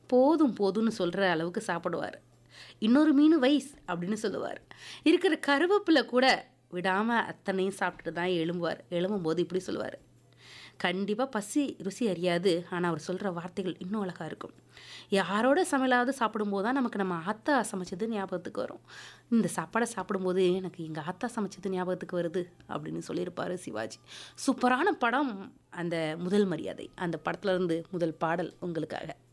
போதும் போதும்னு சொல்கிற அளவுக்கு சாப்பிடுவார். இன்னொரு மீன் வைஸ் அப்படின்னு சொல்லுவார். இருக்கிற கருவேப்பிலை கூட விடாமல் அத்தனையும் சாப்பிட்டுட்டு தான் எழும்புவார். எழும்பும்போது இப்படி சொல்லுவார். கண்டிப்பாக பசி ருசி அறியாது. ஆனால் அவர் சொல்கிற வார்த்தைகள் இன்னும் அழகாக இருக்கும். யாரோட சமையலாவது சாப்பிடும்போது தான் நமக்கு நம்ம ஆத்தா சமைச்சது ஞாபகத்துக்கு வரும். இந்த சாப்பாடை சாப்பிடும்போது எனக்கு எங்கள் ஆத்தா சமைச்சது ஞாபகத்துக்கு வருது அப்படின்னு சொல்லியிருப்பார் சிவாஜி. சூப்பரான படம் அந்த முதல் மரியாதை. அந்த படத்துல இருந்து முதல் பாடல் உங்களுக்காக.